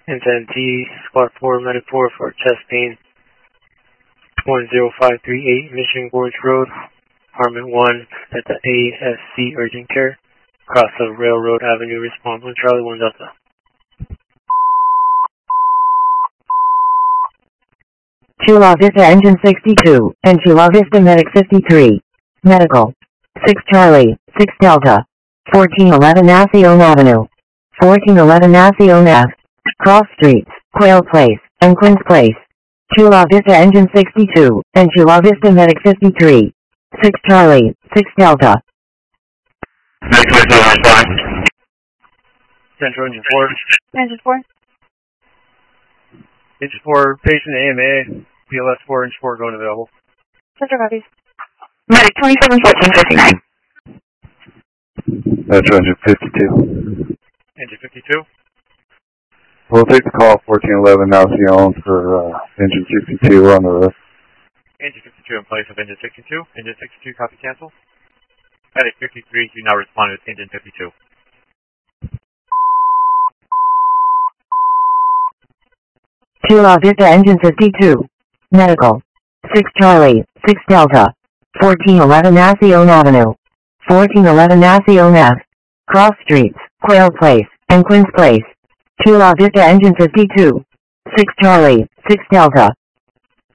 NT Squad 4, Medic 4 for chest pain. 10538 Mission Gorge Road, Apartment 1 at the ASC Urgent Care. Across the Railroad Avenue, response 1 Charlie 1 Delta. Chula Vista Engine 62, and Chula Vista Medic 53. Medical. 6 Charlie, 6 Delta. 1411 Nacion Avenue. 1411 Nacion Ave. Cross Streets, Quail Place, and Quince Place. Chula Vista Engine 62, and Chula Vista Medic 53. 6 Charlie, 6 Delta. Central Engine 4. Engine 4. Engine 4, patient AMA, BLS 4, Engine 4 going available. Central copies. Medic 271459. That's Engine 52. Engine 52. We'll take the call 1411 Nacion for Engine 62. We're on the roof. Engine 52 in place of Engine 62. Engine 62, copy cancel. Medic 53, you now respond with Engine 52. Chula Vista Engine 52. Medical. 6 Charlie, 6 Delta. 1411 Nacion Avenue. 1411 Nacion Ave. Cross Streets, Quail Place, and Quince Place. Chula Vista Engine 52. 6 Charlie, 6 Delta.